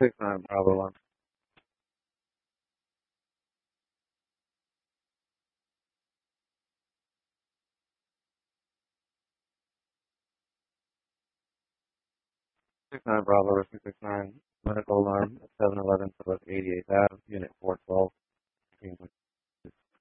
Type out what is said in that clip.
69 Bravo 1. 69 Bravo 269. Medical alarm at 711 Southwest 88th Ave.